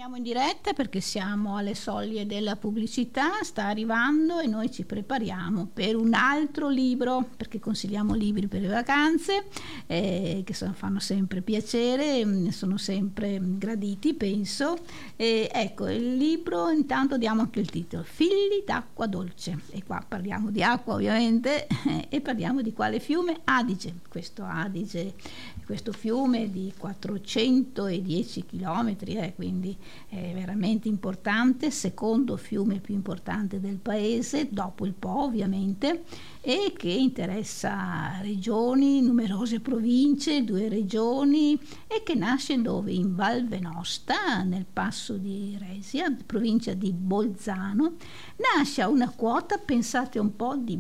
Torniamo in diretta perché siamo alle soglie della pubblicità, sta arrivando e noi ci prepariamo per un altro libro, perché consigliamo libri per le vacanze, fanno sempre piacere, sono sempre graditi, penso. Ecco, il libro, intanto diamo anche il titolo, Figli d'acqua dolce, e qua parliamo di acqua ovviamente e parliamo di quale fiume? Adige. Questo Adige, questo fiume di 410 chilometri, quindi è veramente importante, secondo fiume più importante del paese, dopo il Po ovviamente, e che interessa regioni, numerose province, 2 regioni, e che nasce dove? In Val Venosta, nel passo di Resia, provincia di Bolzano. Nasce a una quota, pensate un po', di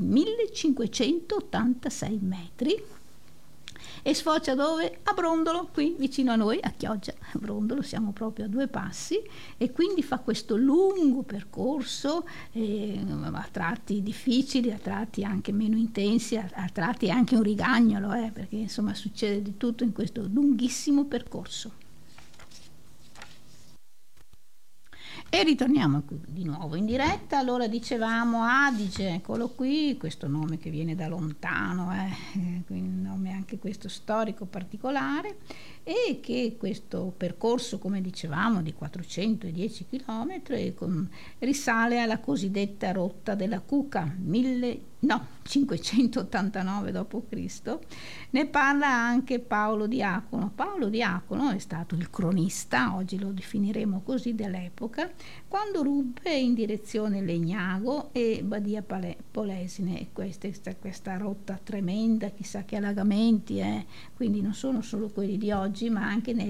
1586 metri, e sfocia dove? A Brondolo, qui vicino a noi, a Chioggia. A Brondolo siamo proprio a 2 passi, e quindi fa questo lungo percorso, a tratti difficili, a tratti anche meno intensi, a tratti anche un rigagnolo, perché insomma succede di tutto in questo lunghissimo percorso. E ritorniamo di nuovo in diretta. Allora, dicevamo Adige, eccolo qui, questo nome che viene da lontano, quindi un nome anche questo storico particolare, e che questo percorso, come dicevamo, di 410 km risale alla cosiddetta rotta della Cuca, 589 d.C. Ne parla anche Paolo Diacono. Paolo Diacono è stato il cronista, oggi lo definiremo così, dell'epoca, quando ruppe in direzione Legnago e Badia Polesine, e questa rotta tremenda, chissà che allagamenti, quindi non sono solo quelli di oggi, ma anche nel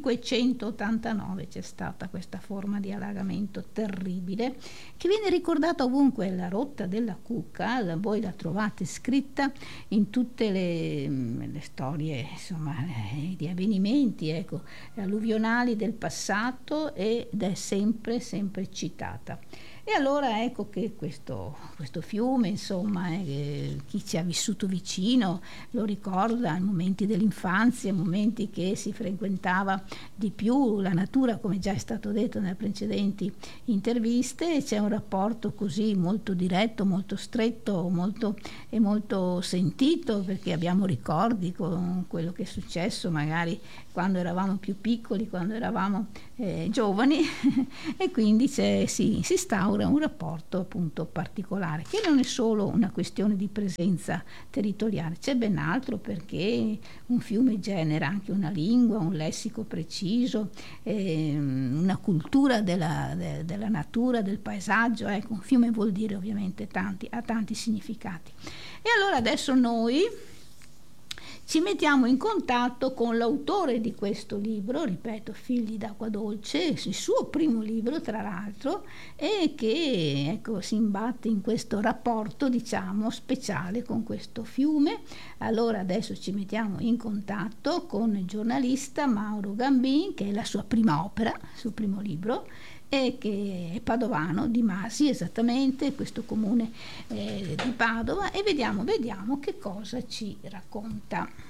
589 c'è stata questa forma di allagamento terribile che viene ricordata ovunque. La rotta della Cuca, voi la trovate scritta in tutte le storie, insomma, di avvenimenti, alluvionali del passato, ed è sempre citata. E allora ecco che questo fiume, insomma, chi ci ha vissuto vicino lo ricorda, in momenti dell'infanzia, momenti che si frequentava di più la natura, come già è stato detto nelle precedenti interviste, e c'è un rapporto così molto diretto, molto stretto, molto sentito, perché abbiamo ricordi con quello che è successo magari quando eravamo più piccoli, quando eravamo giovani e quindi si instaura un rapporto appunto particolare, che non è solo una questione di presenza territoriale, c'è ben altro, perché un fiume genera anche una lingua, un lessico preciso, una cultura della natura, del paesaggio. Ecco, un fiume vuol dire ovviamente ha tanti significati. E allora adesso noi ci mettiamo in contatto con l'autore di questo libro, ripeto, Figli d'acqua dolce, il suo primo libro tra l'altro, e che si imbatte in questo rapporto, diciamo, speciale con questo fiume. Allora adesso ci mettiamo in contatto con il giornalista Mauro Gambin, che è la sua prima opera, il suo primo libro, e che è padovano, di Masi esattamente, questo comune di Padova, e vediamo che cosa ci racconta.